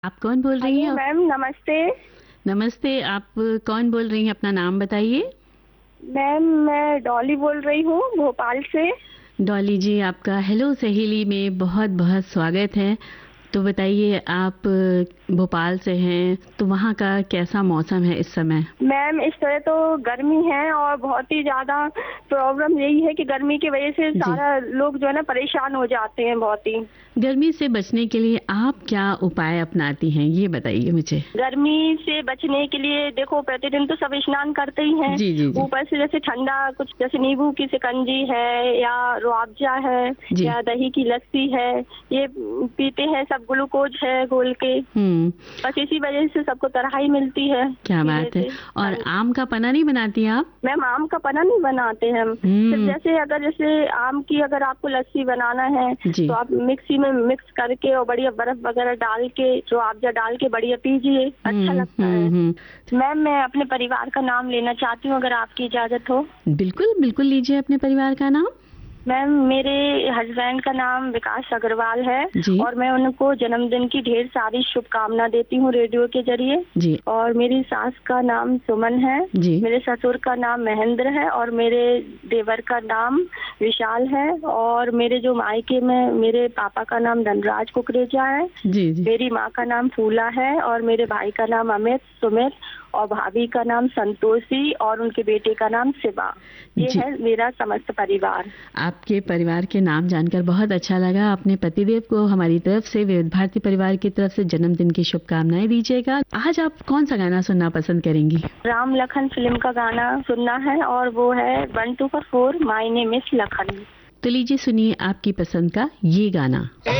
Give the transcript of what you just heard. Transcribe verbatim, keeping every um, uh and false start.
आप कौन बोल रही हैं? मैम नमस्ते। नमस्ते। आप कौन बोल रही हैं? अपना नाम बताइए। मैम मैं डॉली बोल रही हूँ भोपाल से। डॉली जी, आपका हेलो सहेली में बहुत बहुत स्वागत है। तो बताइए, आप भोपाल से हैं तो वहाँ का कैसा मौसम है इस समय? मैम इस तरह तो गर्मी है और बहुत ही ज्यादा प्रॉब्लम यही है कि गर्मी की वजह से सारा लोग जो है ना परेशान हो जाते हैं बहुत ही। गर्मी से बचने के लिए आप क्या उपाय अपनाती हैं, ये बताइए मुझे। गर्मी से बचने के लिए देखो, प्रतिदिन तो सब स्नान करते ही हैं। जी जी जी। ऊपर से जैसे ठंडा कुछ, जैसे नींबू की शिकंजी है या रुआवजा है या दही की लस्सी है, ये पीते हैं सब। ग्लूकोज है घोल के। हम्म। बस इसी वजह से सबको तराई मिलती है। क्या बात है। और आम का पन्ना नहीं बनाती आप? मैम आम का पन्ना नहीं बनाते हम। सिर्फ जैसे अगर जैसे आम की अगर आपको लस्सी बनाना है तो आप मिक्सी में मिक्स करके और बढ़िया बर्फ वगैरह डाल के रुआवजा डाल के बढ़िया पीजिए, अच्छा लगता है। मैम मैं अपने परिवार का नाम लेना चाहती हूँ, अगर आपकी इजाजत हो। बिल्कुल बिल्कुल, लीजिए अपने परिवार का नाम। मैम मेरे हस्बैंड का नाम विकास अग्रवाल है और मैं उनको जन्मदिन की ढेर सारी शुभकामना देती हूँ रेडियो के जरिए। और मेरी सास का नाम सुमन है, मेरे ससुर का नाम महेंद्र है और मेरे देवर का नाम विशाल है और मेरे जो मायके में मेरे पापा का नाम धनराज कुकरेजा है। जी जी। मेरी माँ का नाम फूला है और मेरे भाई का नाम अमित सुमित और भाभी का नाम संतोषी और उनके बेटे का नाम शिवा। ये है मेरा समस्त परिवार। आपके परिवार के नाम जानकर बहुत अच्छा लगा। अपने पतिदेव को हमारी तरफ से, विविध भारती परिवार की तरफ से जन्मदिन की शुभकामनाएं दीजिएगा। आज आप कौन सा गाना सुनना पसंद करेंगी? राम लखन फिल्म का गाना सुनना है और वो है one two four my name is Lakhan. तो लीजिए सुनिए आपकी पसंद का ये गाना।